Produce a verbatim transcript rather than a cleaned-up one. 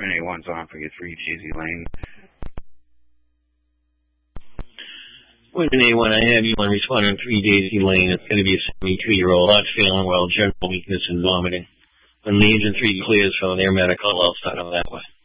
Winton A one's on for you, three Daisy Lane. Winton A one, I have you on responding three Daisy Lane. It's going to be a seventy-two-year-old, not feeling well, general weakness and vomiting. When the engine three clears from their medical, I'll start on that way.